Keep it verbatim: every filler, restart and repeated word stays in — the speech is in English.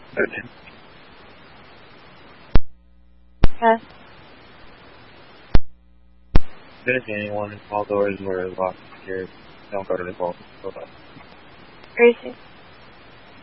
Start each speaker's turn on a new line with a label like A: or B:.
A: thirteen.
B: Yes.
A: Didn't see anyone. All doors were locked, secured. Don't go to the vault. Bye-bye.
B: Gracie.